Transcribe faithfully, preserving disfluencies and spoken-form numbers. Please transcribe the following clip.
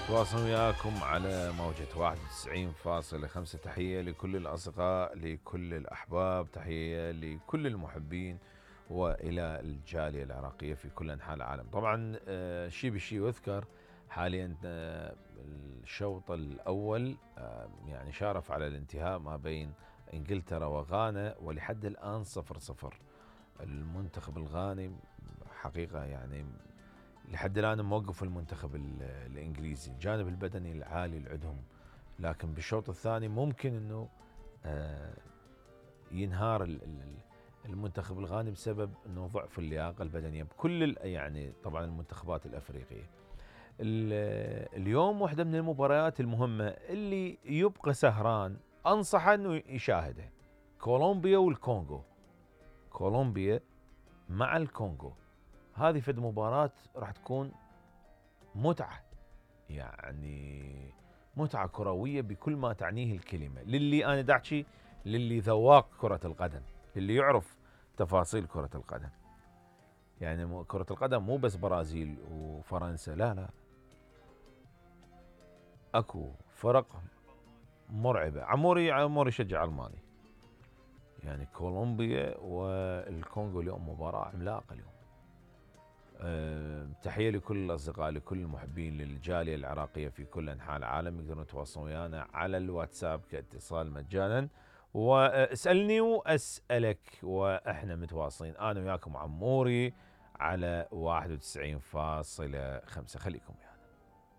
تواصل وياكم على موجة واحد وتسعين فاصلة خمسة. تحية لكل الأصدقاء، لكل الأحباب، تحية لكل المحبين وإلى الجالية العراقية في كل أنحاء العالم. طبعا آه، شي بشي يذكر حاليا آه، الشوط الأول آه، يعني شارف على الانتهاء ما بين إنجلترا وغانا، ولحد الآن صفر صفر. المنتخب الغاني حقيقة يعني لحد الآن موقف المنتخب الإنجليزي، الجانب البدني العالي اللي عندهم، لكن بالشوط الثاني ممكن أنه آه ينهار المنتخب الغاني بسبب أنه ضعف اللياقة البدنية بكل يعني طبعا المنتخبات الأفريقية. اليوم واحدة من المباريات المهمة اللي يبقى سهران أنصحه أنه يشاهدها، كولومبيا والكونغو. كولومبيا مع الكونغو، هذه فد مباراة راح تكون متعة، يعني متعة كروية بكل ما تعنيه الكلمة. للي أنا داحكي للي ذواق كرة القدم، للي يعرف تفاصيل كرة القدم. يعني كرة القدم مو بس برازيل وفرنسا، لا لا، اكو فرق مرعبة. عموري عموري يشجع الماني، يعني كولومبيا والكونغو اليوم مباراة عملاقة اليوم. أه تحية لكل الأصدقاء، لكل المحبين للجالية العراقية في كل أنحاء العالم. يقدرون يتواصلون ويانا على الواتساب كاتصال مجانا، واسألني وأسألك وإحنا متواصلين أنا وياكم عموري على واحد وتسعين فاصلة خمسة. خليكم ويانا.